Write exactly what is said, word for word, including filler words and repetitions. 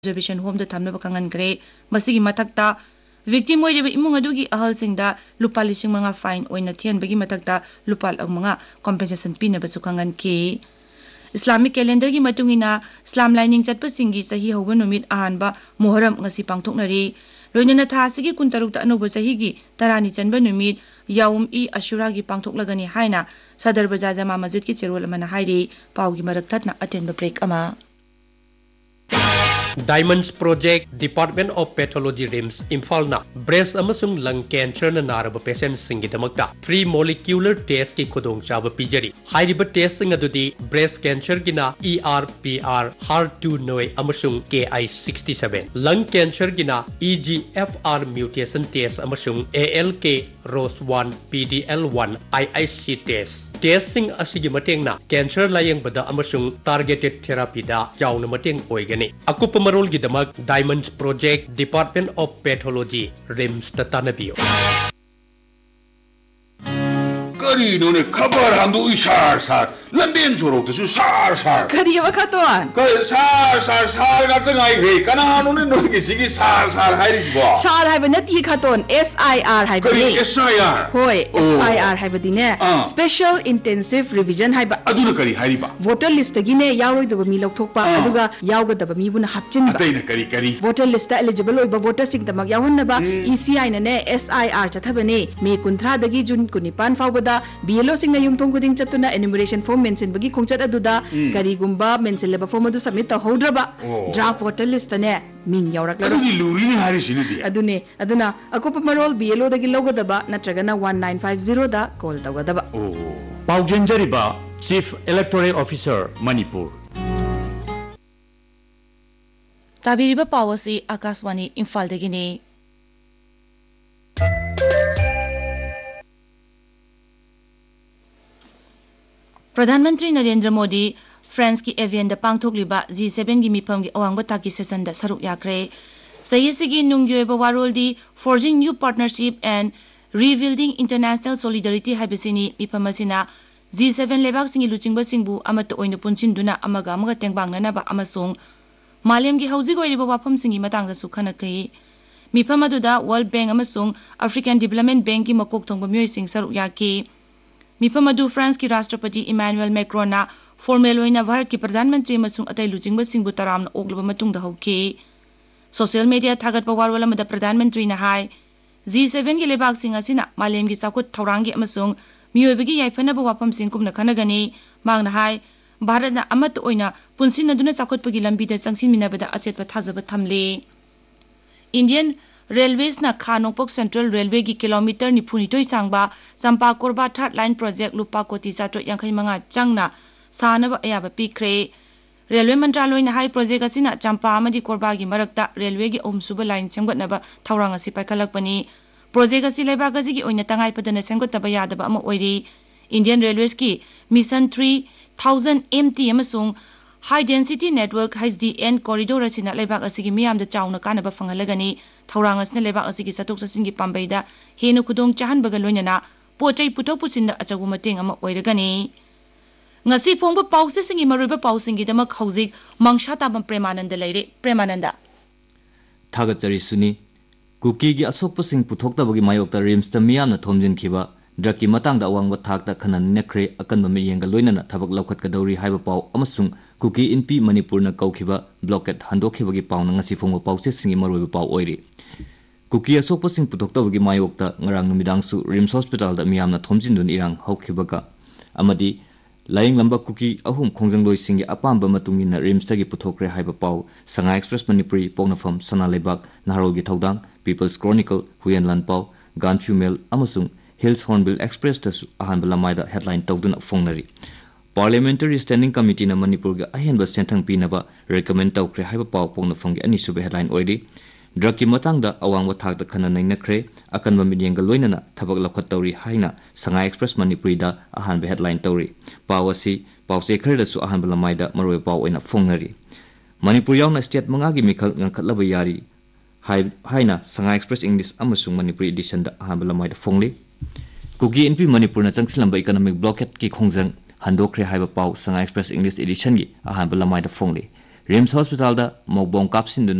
observation home da thamna bakangan gre masigi mathakta victim oire imung adugi ahal singda lupa lising manga fine oina thian bagi mathakta lupa manga compensation pina basu kangan ke Islamic calendar gi matungina Islam lining chatpa singi sahi hoba numit ahanba Muharram ngasi pangthoknari loinana tha sigi kuntaruk ta anoba sahi gi tarani chanba numit yaum i ashura gi pangthoklagani haina Sadar Bazaar Jama Masjid ki cherol amana hairi paw gi marak thatna attend break ama Diamonds Project Department of Pathology RIMS Imphal na breast amasung lung cancer na naraba patients singidamakta free molecular test ki khudong chaba pijari hairiba test sing adudi breast cancer gina E R P R H E R two noi amasung K I sixty-seven lung cancer gina E G F R mutation test amasung A L K R O S one P D L one I I C test testing asigi mateng na cancer layeng bada amasung targeted therapy da jauna mateng oigani akupa marol gidamak Diamonds Project Department of Pathology RIMS tatanabiyo Kari nune kabar handu isar sar lamben jorok tu sar sar Kari apa katuan Kari sar sar sar kata ngai re kana nune nune kisigi sar sar hai risbo Sar hai benar tiga katuan S I R hai Kari benar S I R Hoi S I R hai benar ni Special Intensive Revision hai benar Adu na kari hai riba Voter list lagi ni yau itu bami lok thok pa aduga yau gada bami buna hapcin ba Atai na kari kari Voter list eligible oi ba voter sing tamak yau na ba E C I na ne S I R chatha bani me kuntra dagi June kunipan fau bada B L O sing na yung tong kuding chatuna enumeration form mention bagi kongchat aduda kari gumba mention leba form adu submit ta hodra ba draft voter list ne min yaurak la Adu ni luri ni hari sini dia adune aduna ako pa marol B L O dagi logada ba natraga na one nine five zero da call tawada ba Paujenjari ba Chief Electoral Officer Manipur tabiriba pawasi Akashwani Imphal dagini Pradhanmantri Narendra Modi France ki Evian da pangthokliba G seven gi mifam gi awangba taki session da saruk yakre sayisigi nungyoeba warol di forging new partnership and rebuilding international solidarity habisini mifamasina G seven lebak singi luchingba singbu amata oina punchinduna amaga amaga tengbangna ba amasung malem gi hauji goiriba wafam singi matangda su khana kai mifam aduda World Bank amasung African Development Bank ki makok thongba myoy sing saruk yake Mifam adu France ki Rashtrapati Emmanuel Macron na formal oina Bharat ki Pradhan Mantri amasung atai lujingba singbu taramna oglaba matungda hauke social media thagat pawar wala mada Pradhan Mantri na hai G seven gi lebak sing asina malem gi sakut thaurangi amasung miyoibagi yaifana ba wapam sing kumna khanagani mangna hai Bharat na amat oina punsin aduna sakut pagi lambi da sangsin minabada achetpa thajaba thamle Indian Railways na Khanokpok Central Railway gi kilometer niphunitoi sangba Sampa Korba third line project lupa koti satro yankhai manga changna sanaba ayaba pikre Railway Mantraloy na hai project asina Champa amadi Korba gi marakta railway gi omsuba line semgatnaba thaurang asi paikalakpani project asi laiba gi gi oina tangai padana semgataba yadaba ama oiri Indian Railways ki Mission three thousand M T amasung High Density Network H D N Corridor asina leibak asigi miyamda chauna kanaba fangalagani thaurang asna leibak asigi satuk sasingi pambaida henu khudong chahan baga loinana pochai puthok pusinda achagu mateng ama oiragani ngasi phongba pause singi maruba pausingi dama khauzik mangsha tabam Premananda leire Premananda Thagachari suni kuki gi asokpa sing puthokta bagi mayokta RIMS ta miyamna thomjin khiba draki matangda awangba thakta khanan nekre akanba me yenga loinana thabak lokhat kadori haiba paw amasung Kuki Inpi Manipur na kaukiba blockade handokhiba gi paw na ngasi phongba pawse singi maroiba paw oiri Kuki asokpa sing puthokta bagi mayokta ngarang numidangsu RIMS Hospital da miyamna thomjindun irang haukiba ka amadi laying lamba kuki ahum khongjangdoi singi apamba matungina RIMS tagi puthokre haiba paw Sanga Express Manipuri Pongnafam Sanalebak Naharol gi thodang People's Chronicle Huyanlan paw Ganchu Mail amasung Hills Hornbill Express tasu ahanba lamaida headline tawduna fongnari Parliamentary Standing Committee na Manipur ga ahenba senthang pinaba recommend tawkre haiba paw pongna fongi ani sube headline oiri draki matangda awangwa thakta khana naina kre akanba midyenga loinana thabak lakhat tawri haina Sanga Express Manipuri da ahanba headline tawri pawasi pawse khre su ahanba lamaida maroi paw oina fongnari Manipur yauna state mangagi mikhal ngakhatlaba yari haina Sanga Express English amasung Manipuri edition da ahanba lamaida fongli Kuki Inpi Manipur na changsilamba economic blockade ki khongjang handokre haiba paw Sanga Express English edition gi ahanba lamaida fongli RIMS Hospital da mogbong kapsin